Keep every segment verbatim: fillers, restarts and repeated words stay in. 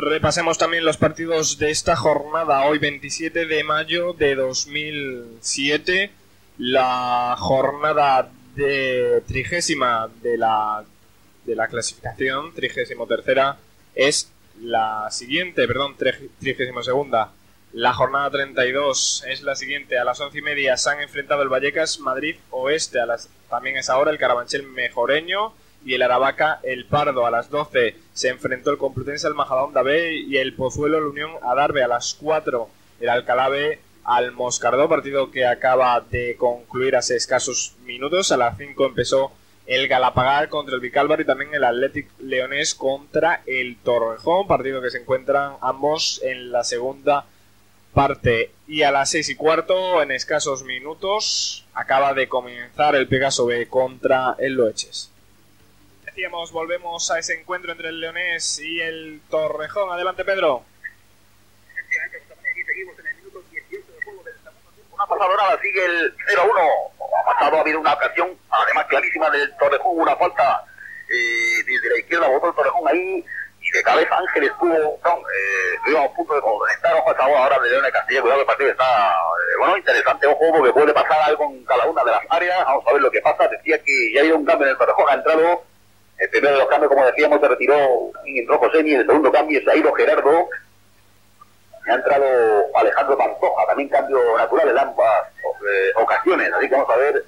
Repasemos también los partidos de esta jornada, hoy veintisiete de mayo de dos mil siete, la jornada de trigésima de la, de la clasificación, trigésimo tercera, es la siguiente, perdón, trigésimo segunda. La jornada treinta y dos es la siguiente, a las once y media se han enfrentado el Vallecas Madrid Oeste, a las, también es ahora el Carabanchel Mejoreño y el Aravaca El Pardo. A las doce se enfrentó el Complutense al Majadahonda B y el Pozuelo la Unión Adarve. A las cuatro el Alcalá B al Moscardó, partido que acaba de concluir hace escasos minutos. A las cinco empezó el Galapagar contra el Vicálvaro y también el Athletic Leonés contra el Torrejón, partido que se encuentran ambos en la segunda parte. Y a las seis y cuarto, en escasos minutos, acaba de comenzar el Pegaso B contra el Loeches. Decíamos, volvemos a ese encuentro entre el Leonés y el Torrejón. Adelante, Pedro. Efectivamente, aquí seguimos en el minuto dieciocho de juego del segundo tiempo. Una pasada dorada, sigue el cero uno. Ha pasado, ha habido una ocasión, además clarísima del Torrejón, una falta eh, desde la izquierda, botó el Torrejón ahí, y de cabeza Ángel estuvo, no, eh, estuvimos a punto de conectar, ojo, esta ahora de León de Castilla, cuidado que el partido está, eh, bueno, interesante, ojo, porque puede pasar algo en cada una de las áreas, vamos a ver lo que pasa. Decía que ya ha habido un cambio en el Torrejón, ha entrado, el primero de los cambios, como decíamos, se retiró y entró Josemi, el segundo cambio se ha ido Gerardo, ha entrado Alejandro Pantoja, también cambio natural en ambas eh, ocasiones, así que vamos a ver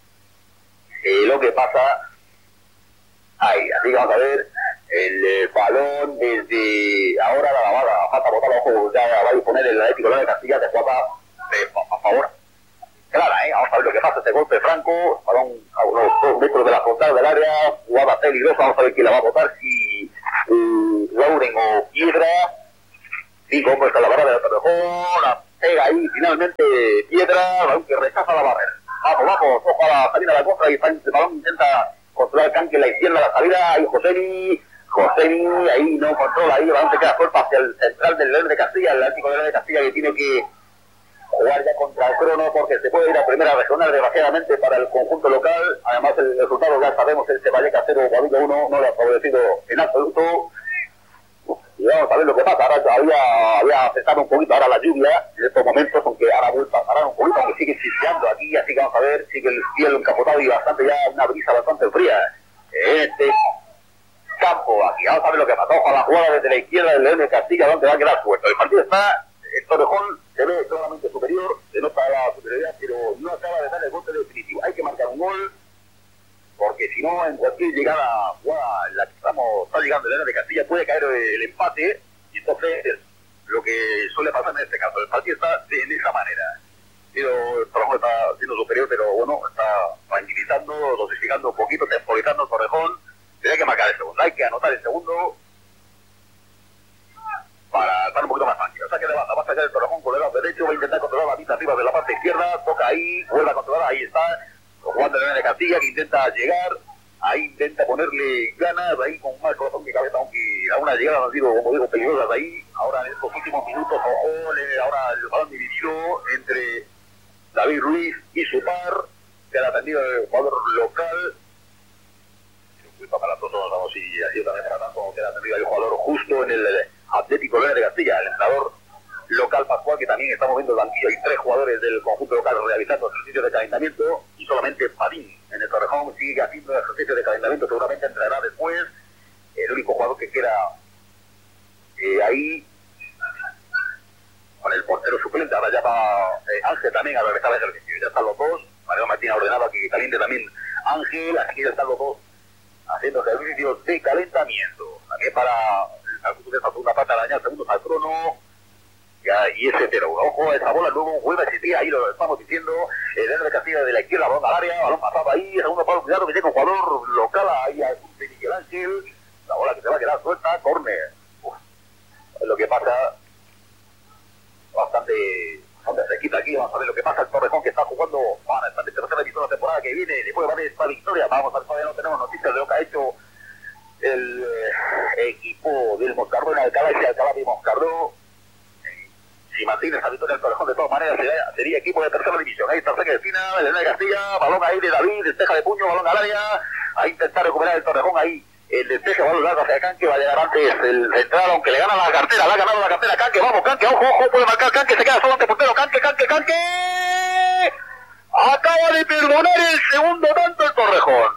eh, lo que pasa ahí, así que vamos a ver el eh, balón desde ahora la lavada, falta botar, ojo, ya va a disponer el Atlético de Castilla de jugada eh, a favor clara, eh, vamos a ver lo que pasa, este golpe franco, balón a unos dos metros de la frontal del área, jugada peligrosa, vamos a ver quién la va a botar, si uh, Lauren o Piedra. Sí, como está la barrera del Torrejón, la pega ahí finalmente Piedra, aunque rechaza la barrera. Vamos, vamos, ojo a la salida de la contra y el balón intenta controlar el canque en la izquierda, la salida, ahí Josemi, Josemi, ahí no controla, ahí el balón se queda suelto hacia el central del León de Castilla, el Atlético de León de Castilla que tiene que jugar ya contra el crono porque se puede ir a primera regional desgraciadamente para el conjunto local. Además el resultado ya sabemos, el Vallecas cero, Guadalajara uno, no le ha favorecido en absoluto. Y vamos a ver lo que pasa. Ahora había, había afectado un poquito ahora la lluvia en estos momentos, aunque ahora ha vuelto a parar un poquito, aunque sigue chispeando aquí, así que vamos a ver, sigue el cielo encapotado y bastante ya una brisa bastante fría en este campo aquí. Vamos a ver lo que pasa. Ojo a la jugada desde la izquierda del León de Castilla, donde va a quedar suelto. El partido está, el Torrejón se ve claramente superior, se nota la superioridad, pero no acaba de dar el golpe definitivo. Hay que marcar un gol, porque si no, en cualquier llegada jugada en la que estamos, está llegando el León de Castilla, puede caer el empate, y entonces lo que suele pasar en este caso, el partido está de, de esa manera. Pero el Torrejón está siendo superior, pero bueno, está tranquilizando, dosificando un poquito, temporizando el Torrejón. Tiene que marcar el segundo, hay que anotar el segundo para estar un poquito más tranquilo. O sea que le va, va a sacar el Torrejón con el lado derecho, va a intentar controlar la pista arriba de la parte izquierda, toca ahí, vuelve a controlar, ahí está, jugando el León de Castilla, que intenta llegar, ahí intenta ponerle ganas, ahí con más corazón que cabeza, aunque algunas llegadas han sido, como digo, peligrosas ahí. Ahora en estos últimos minutos, ojo, le, ahora el balón dividido entre David Ruiz y su par, que ha atendido el jugador local. Para todos, vamos, y así también para tanto, que ha atendido el jugador justo en el Atlético León de Castilla, el entrenador local Pascual, que también está moviendo el banquillo. Hay tres jugadores del conjunto local realizando ejercicios de calentamiento y solamente Padín en el Torrejón sigue haciendo ejercicios de calentamiento, seguramente entrará después. El único jugador que queda eh, ahí con el portero suplente, ahora ya va eh, Ángel también a regresar al ejercicio. Ya están los dos, Mario Martín ha ordenado que caliente también Ángel, así que ya están los dos haciendo ejercicios de calentamiento. También para el de esta segunda parte, arañar segundos al crono. Ya, y ese cero. Ojo, esa bola luego vuelve a existir, ahí lo estamos diciendo. El León de Castilla de la izquierda, balón al área, balón pasado ahí, segundo palo, cuidado que llega un jugador local ahí a Miguel Ángel. La bola que se va a quedar suelta, córner. Es lo que pasa. Bastante, bastante se quita aquí, vamos a ver lo que pasa. El Torrejón que está jugando para esta tercera división de la temporada que viene, después de esta victoria. Vamos a ver, todavía no tenemos noticias de lo que ha hecho el eh, equipo del Moscardó en Alcalá y Alcalá de Moscardó. Si mantiene esa victoria del Torrejón, de todas maneras sería, sería equipo de tercera división. Ahí está cerca de esquina, el León de Castilla, balón ahí de David, despeja de puño, balón al área, a intentar recuperar el Torrejón ahí el despeje va a lugar hacia Canque, va a llegar antes el central, aunque le gana la cartera, le ha ganado la cartera Canque, vamos Canque, ojo, ojo, puede marcar Canque, se queda solo ante portero, Canque, Canque, Canque, acaba de perdonar el segundo tanto el Torrejón,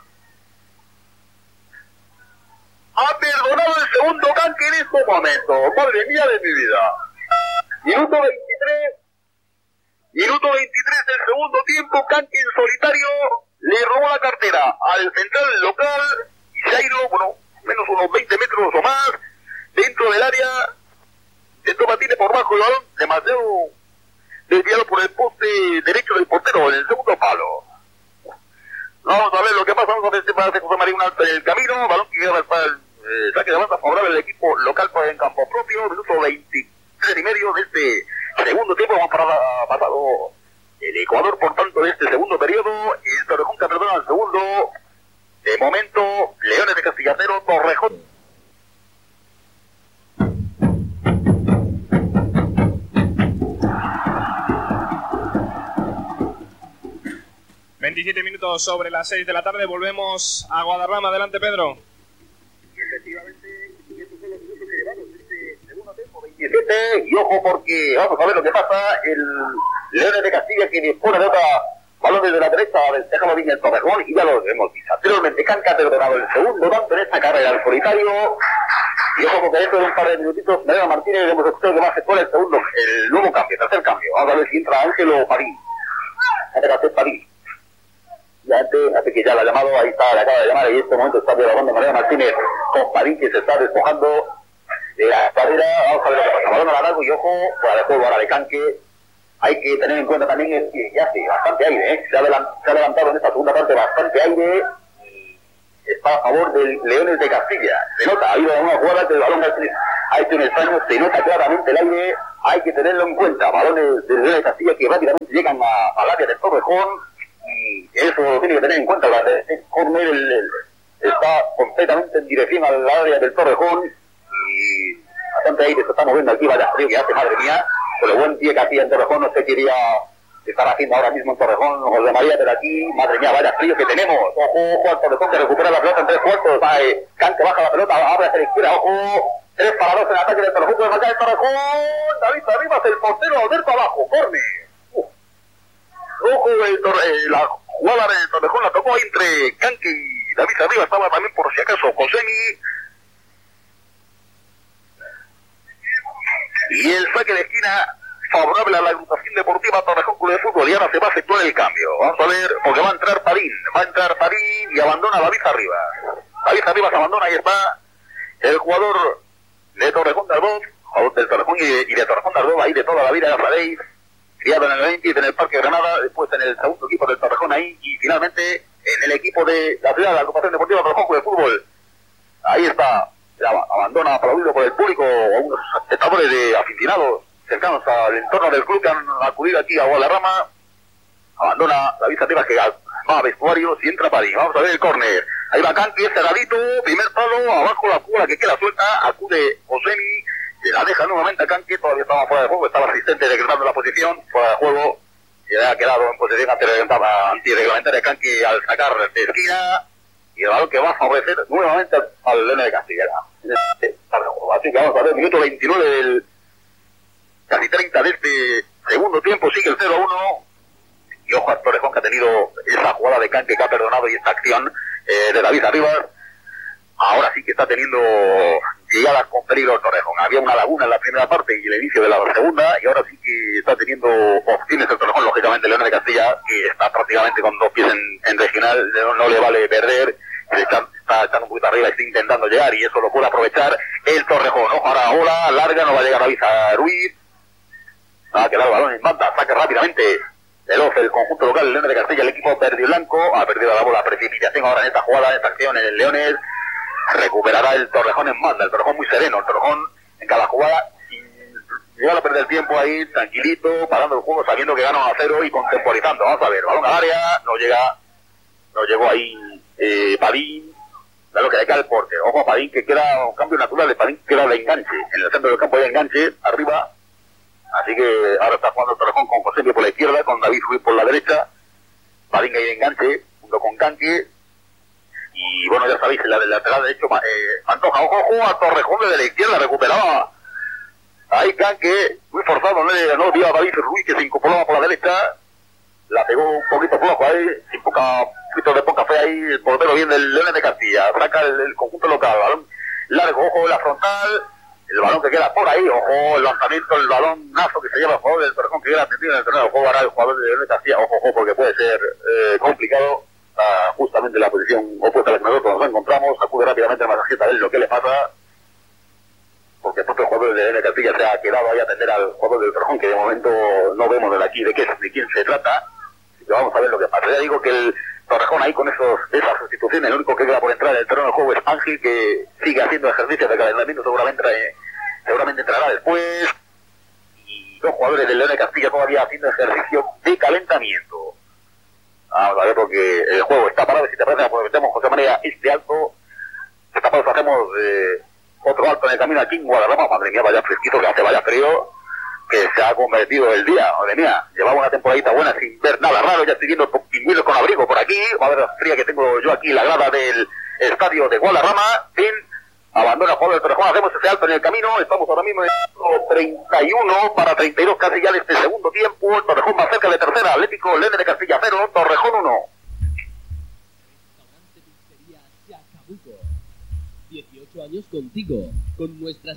ha perdonado el segundo Canque en este momento, madre mía de mi vida, minuto veintitrés, minuto veintitrés del segundo tiempo, Canque en solitario, le robó la cartera al central local, se ha ido, bueno, menos unos veinte metros o más, dentro del área, dentro Martínez por bajo el balón, demasiado desviado por el poste derecho del portero, en el segundo palo. Vamos a ver lo que pasa, vamos a ver si parece José María un alto en el camino, balón que queda para el eh, saque de banda favorable del equipo local en campo propio, minuto veintitrés y medio de este segundo tiempo, vamos para pasado el Ecuador, por tanto, de este segundo periodo, el Torrejón que perdona el segundo. De momento, Leones de Castilla cero, Torrejón. veintisiete minutos sobre las seis de la tarde, volvemos a Guadarrama. Adelante, Pedro. Y efectivamente, estos son los minutos que llevamos este segundo tiempo, veintisiete, y ojo porque vamos a ver lo que pasa, el Leones de Castilla que dispone de otra balón desde la derecha del tejado bien el Torrejón, y ya lo hemos visto anteriormente. Canque ha perdonado el segundo tanto en esta carrera al solitario, y ojo porque dentro de un par de minutitos Mariano Martínez hemos escuchado que va a efectuar el segundo, el nuevo cambio, tercer cambio. Vamos a ver si entra Ángelo Padín, Ángelo Padín, ya antes, hace que ya la ha llamado, ahí está, le acaba de llamar, y en este momento está dialogando Mariano Martínez con Padín, que se está despojando de la carrera. Vamos a ver lo que pasa, balón a la largo, y ojo, fuera de juego ahora de Canque. Hay que tener en cuenta también es que ya hace bastante aire, ¿eh? se, ha se ha levantado en esta segunda parte bastante aire, y está a favor del Leones de Castilla. Se nota, ha habido una jugada que el balón ha hecho un extraño, se nota claramente el aire, hay que tenerlo en cuenta. Balones del Leones de Castilla que rápidamente llegan a, al área del Torrejón, y eso tiene que tener en cuenta. La de, el córner el, el, está completamente en dirección al área del Torrejón, y bastante aire se está moviendo aquí, vaya frío que hace, madre mía. Con el buen pie que hacía en Torrejón, no sé qué iría estar haciendo ahora mismo en Torrejón, José María, pero aquí, madre mía, vaya frío que tenemos. Ojo, ojo al Torrejón que recupera la pelota en tres cuartos. Eh, Canque baja la pelota, abre hacia la izquierda, ojo. Tres para dos en ataque del Torrejón, puede marcar el Torrejón. David Arribas, el portero, Alberto abajo, córner. Uh. Ojo, el torre, eh, la jugada del Torrejón la tocó entre Canque y David Arribas, estaba también por si acaso Josemi. Y el saque de esquina favorable a la agrupación deportiva Torrejón Club de Fútbol, y ahora se va a efectuar el cambio. Vamos a ver, porque va a entrar Padín, va a entrar Padín y abandona a David Arribas. David Arribas abandona, ahí está el jugador de Torrejón de Ardoz, jugador del Torrejón y de, y de Torrejón de Ardoz, ahí de toda la vida, ya sabéis, criado en el veinte en el Parque Granada, después en el segundo equipo del Torrejón ahí, y finalmente en el equipo de la ciudad de la agrupación deportiva Torrejón Club de Fútbol. Ahí está. Abandona, aplaudido por el público, a unos espectadores de aficionados cercanos al entorno del club que han acudido aquí a Guadarrama. Abandona David Arribas que va a vestuarios y entra Padín. Vamos a ver el córner. Ahí va Canque, cerradito, primer palo, abajo la jugada que queda suelta, acude Josemi, se la deja nuevamente a Canque, todavía estaba fuera de juego, estaba asistente decretando la posición, fuera de juego, se le ha quedado en posición antirreglamentaria Canque al sacar de esquina. Y el balón que va a favorecer nuevamente al Leones de Castilla. Así que vamos a ver, minuto veintinueve del casi treinta de este segundo tiempo, sigue el cero a uno. Y ojo a Torrejón que ha tenido esa jugada de Canque que ha perdonado, y esta acción eh, de David Arribas. Ahora sí que está teniendo llegadas con peligro el Torrejón. Había una laguna en la primera parte y el inicio de la segunda, y ahora sí que está teniendo opciones el Torrejón, lógicamente Leones de Castilla, que está prácticamente con dos pies en, en regional, no, no le vale perder, está, está echando un poquito arriba y está intentando llegar, y eso lo puede aprovechar el Torrejón. Ojo, ahora ola larga, no va a llegar David Ruiz, va a quedar el balón en banda, saque rápidamente veloz el conjunto local, el Leones de Castilla, el equipo verde y blanco, ha perdido la bola, precipitación ahora en esta jugada, en esta acción en el Leones. Recuperará el Torrejón en banda, el Torrejón muy sereno, el Torrejón en cada jugada, sin llegar a perder tiempo ahí, tranquilito, parando el juego, sabiendo que gana a cero y contemporizando. Vamos a ver, balón al área, no llega, no llegó ahí eh, Padín, da lo que le cae al portero. Ojo a Padín, que queda un cambio natural de Padín, queda de enganche, en el centro del campo hay enganche, arriba, así que ahora está jugando el Torrejón con José por la izquierda, con David Ruiz por la derecha, Padín ahí de enganche, junto con Canque. Y bueno, ya sabéis, la del lateral derecho, eh, Pantoja, ojo, ojo, a Torrejón desde la izquierda, recuperaba ahí Canque, muy forzado, no, no vio a David Ruiz que se incorporaba por la derecha, la pegó un poquito flojo ahí, sin poca, un poquito de poca fe ahí, el portero bien del Leones de Castilla, saca el, el conjunto local, balón largo, ojo, la frontal, el balón que queda por ahí, ojo, el lanzamiento, el balón nazo que se lleva el jugador del Torrejón que queda atendido en el torneo, juego ahora el jugador del Leones de Castilla, ojo, ojo, porque puede ser eh, complicado. Uh, justamente en la posición opuesta a la que nosotros nos encontramos, acude rápidamente el masajista a ver lo que le pasa, porque el propio jugador de N Castilla se ha quedado ahí a atender al jugador del Torrejón, que de momento no vemos de aquí de qué de quién se trata, así que vamos a ver lo que pasa. Ya digo que el Torrejón ahí con esos esas sustituciones, el único que queda por entrar en el terreno de juego es Ángel, que sigue haciendo ejercicios de calentamiento, seguramente, eh, seguramente entrará después, y dos jugadores del León de Castilla todavía haciendo ejercicio de calentamiento. Vamos a ver, porque el juego está parado, y si te parece, aprovechamos José María este alto, esta pausa hacemos eh, otro alto en el camino aquí en Guadarrama. Madre mía, vaya fresquito que hace, vaya frío, que se ha convertido el día, madre mía, llevaba una temporadita buena sin ver nada raro, ya estoy viendo pingüinos con abrigo por aquí, a ver la fría que tengo yo aquí, la grada del estadio de Guadarrama, fin, abandona el juego del Torrejón, hacemos ese alto en el camino, estamos ahora mismo en treinta y uno para treinta y dos casi ya de este segundo tiempo, el Torrejón más cerca de tercera, Atlético Leones de Castilla cero, Torrejón uno. Restaurante Pizzería Chacabuco, dieciocho años contigo, con nuestras...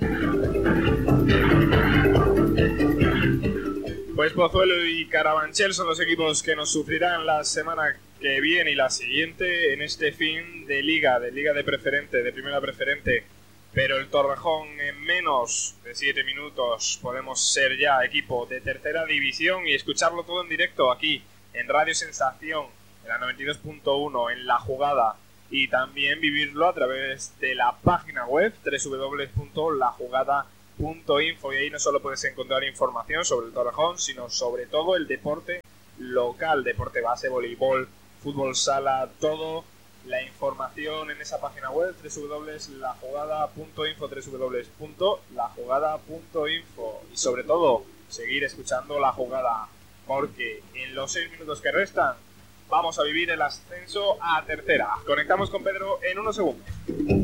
Pues Pozuelo y Carabanchel son los equipos que nos sufrirán la semana que viene y la siguiente en este fin de liga, de liga de preferente, de primera preferente. Pero el Torrejón en menos de siete minutos podemos ser ya equipo de tercera división y escucharlo todo en directo aquí en Radio Sensación, en la noventa y dos punto uno, en La Jugada, y también vivirlo a través de la página web doble u doble u doble u punto la jugada punto info, y ahí no solo puedes encontrar información sobre el Torrejón, sino sobre todo el deporte local, deporte base, voleibol, fútbol sala, todo. La información en esa página web doble u doble u doble u punto la jugada punto info, doble u doble u doble u punto la jugada punto info, y sobre todo seguir escuchando La Jugada, porque en los seis minutos que restan vamos a vivir el ascenso a tercera. Conectamos con Pedro en unos segundos.